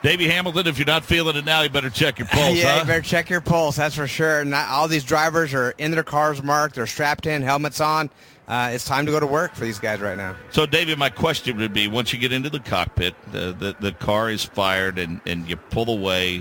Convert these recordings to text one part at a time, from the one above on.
Davey Hamilton, if you're not feeling it now, you better check your pulse, Yeah, huh? you better check your pulse, that's for sure. Not all these drivers are in their cars marked. They're strapped in, helmets on. It's time to go to work for these guys right now. So, David, my question would be, once you get into the cockpit, the car is fired, and you pull away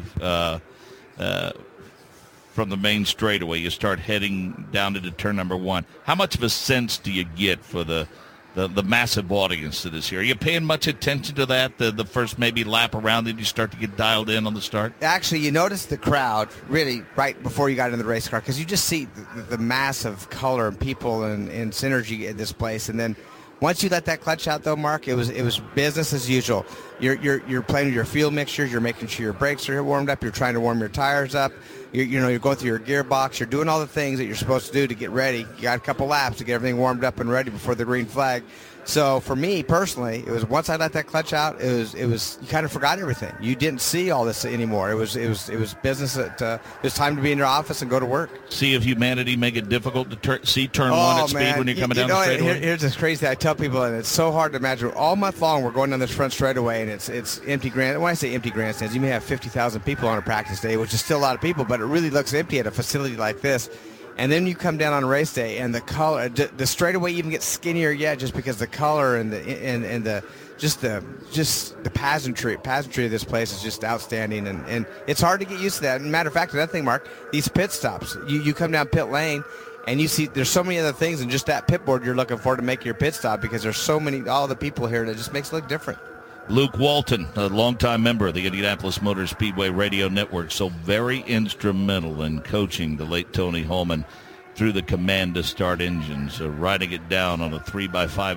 from the main straightaway. You start heading down into turn number 1. How much of a sense do you get for the massive audience that is here? Are you paying much attention to that, the first maybe lap around, then you start to get dialed in on the start? Actually, you notice the crowd really right before you got into the race car, because you just see the massive color and people and synergy in this place. And then once you let that clutch out, though, Mark, it was business as usual. You're playing with your fuel mixtures. You're making sure your brakes are warmed up. You're trying to warm your tires up. You're going through your gearbox. You're doing all the things that you're supposed to do to get ready. You got a couple laps to get everything warmed up and ready before the green flag. So for me personally, it was once I let that clutch out, it was you kind of forgot everything. You didn't see all this anymore. It was business. It was time to be in your office and go to work. Sea of Humanity make it difficult to see turn 1 at speed when you're coming down the straightaway? Here's this crazy. I tell people, and it's so hard to imagine. All month long, we're going down this front straightaway, and it's empty grand. When I say empty grandstands, you may have 50,000 people on a practice day, which is still a lot of people, but it really looks empty at a facility like this. And then you come down on race day, and the color, the straightaway even gets skinnier yet, just because the color and the pageantry of this place is just outstanding, and it's hard to get used to that. And matter of fact, another thing, Mark, these pit stops, you come down pit lane, and you see there's so many other things than just that pit board you're looking for to make your pit stop, because there's so many, all the people here, and it just makes it look different. Luke Walton, a longtime member of the Indianapolis Motor Speedway Radio Network, so very instrumental in coaching the late Tony Holman through the command to start engines, riding it down on a 3x5